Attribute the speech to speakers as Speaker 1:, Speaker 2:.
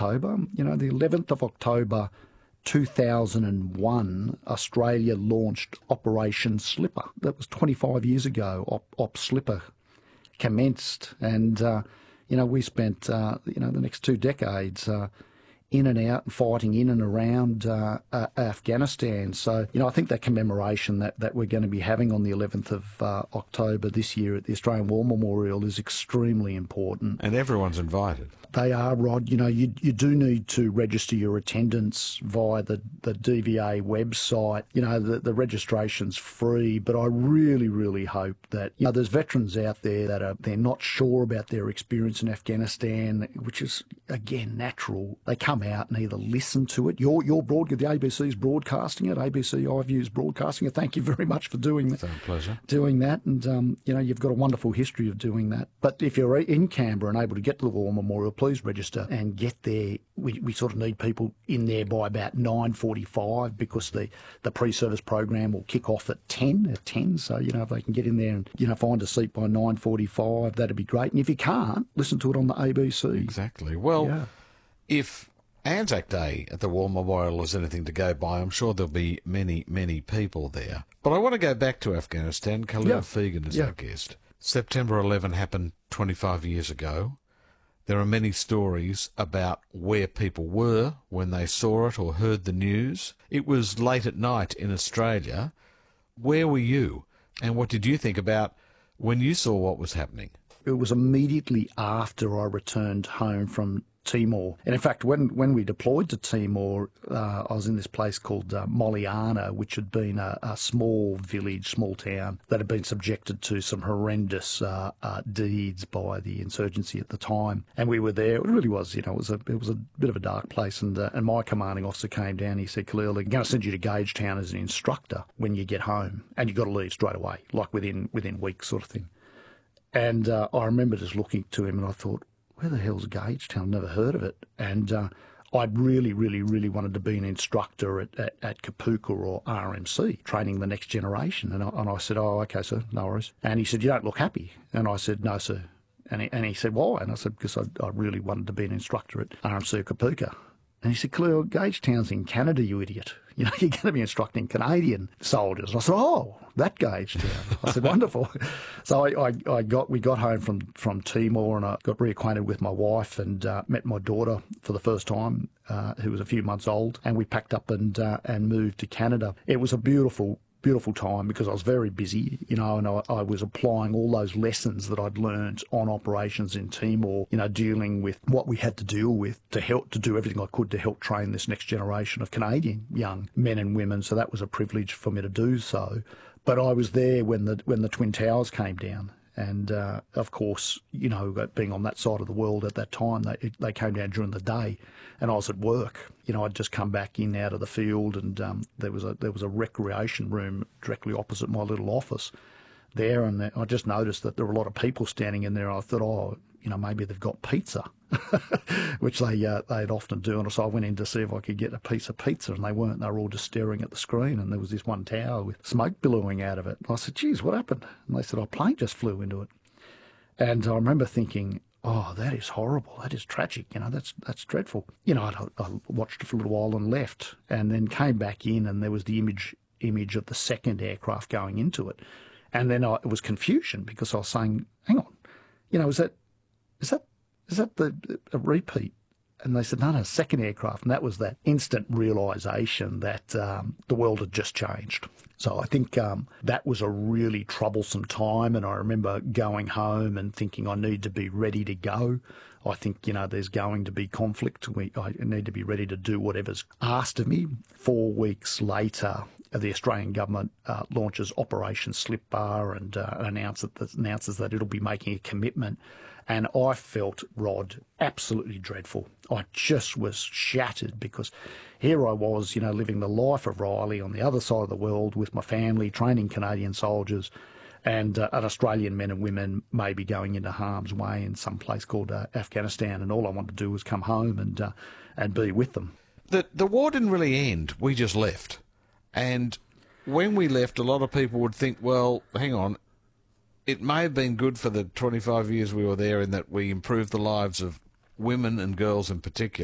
Speaker 1: October. You know, the 11th of October 2001, Australia launched Operation Slipper. That was 25 years ago. Op Slipper commenced, and we spent the next 2 decades in and out and fighting in and around Afghanistan. So, I think that commemoration that we're going to be having on the 11th of October this year at the Australian War Memorial is extremely important.
Speaker 2: And everyone's invited.
Speaker 1: They are, Rod. You do need to register your attendance via the DVA website. The registration's free, but I really, really hope that there's veterans out there that they're not sure about their experience in Afghanistan, which is, again, natural. They come out and either listen to it. The ABC's broadcasting it. ABC iView's broadcasting it. Thank you very much for doing that.
Speaker 2: It's our pleasure.
Speaker 1: Doing that, and you've got a wonderful history of doing that. But if you're in Canberra and able to get to the War Memorial, please register and get there. We sort of need people in there by about 9:45 because the pre-service program will kick off at 10. So, if they can get in there and, find a seat by 9:45, that'd be great. And if you can't, listen to it on the ABC.
Speaker 2: Exactly. Well, if Anzac Day at the War Memorial is anything to go by, I'm sure there'll be many, many people there. But I want to go back to Afghanistan. Khalil Fegan is our guest. September 11 happened 25 years ago. There are many stories about where people were when they saw it or heard the news. It was late at night in Australia. Where were you? And what did you think about when you saw what was happening?
Speaker 1: It was immediately after I returned home from Timor. And in fact, when we deployed to Timor, I was in this place called Moliana, which had been a small village, small town, that had been subjected to some horrendous deeds by the insurgency at the time. And we were there. It really was, it was a bit of a dark place. And my commanding officer came down. He said, Khalil, they're going to send you to Gagetown as an instructor when you get home, and you've got to leave straight away, like within weeks, sort of thing. And I remember just looking to him, and I thought, where the hell's Gagetown? Never heard of it. And I really, really, really wanted to be an instructor at Kapuka or RMC, training the next generation. And I said, oh, okay, sir, no worries. And he said, you don't look happy. And I said, no, sir. And he said, why? And I said, because I really wanted to be an instructor at RMC or Kapuka. And he said, Khalil, Gagetown's in Canada, you idiot. You're going to be instructing Canadian soldiers. And I said, oh, that Gagetown. I said, wonderful. So we got home from Timor, and I got reacquainted with my wife and met my daughter for the first time, who was a few months old. And we packed up and moved to Canada. It was a beautiful time because I was very busy, and I was applying all those lessons that I'd learned on operations in Timor, dealing with what we had to deal with to do everything I could to help train this next generation of Canadian young men and women. So that was a privilege for me to do so. But I was there when the Twin Towers came down. And, of course, being on that side of the world at that time, they came down during the day, and I was at work. I'd just come back out of the field, and there was a recreation room directly opposite my little office there, and I just noticed that there were a lot of people standing in there. I thought, maybe they've got pizza, which they'd often do. And so I went in to see if I could get a piece of pizza, and they weren't. They were all just staring at the screen, and there was this one tower with smoke billowing out of it. And I said, geez, what happened? And they said, a plane just flew into it. And I remember thinking, oh, that is horrible. That is tragic. That's dreadful. I watched it for a little while and left, and then came back in, and there was the image of the second aircraft going into it. And then it was confusion because I was saying, hang on, is that a repeat? And they said, no, second aircraft. And that was that instant realisation that the world had just changed. So I think that was a really troublesome time. And I remember going home and thinking I need to be ready to go. I think, there's going to be conflict. I need to be ready to do whatever's asked of me. 4 weeks later, the Australian government launches Operation Slipper and announces that it'll be making a commitment. And I felt, Rod, absolutely dreadful. I just was shattered because here I was, living the life of Riley on the other side of the world with my family, training Canadian soldiers, and Australian men and women maybe going into harm's way in some place called Afghanistan. And all I wanted to do was come home and be with them.
Speaker 2: The war didn't really end. We just left. And when we left, a lot of people would think, well, hang on, it may have been good for the 25 years we were there in that we improved the lives of women and girls in particular.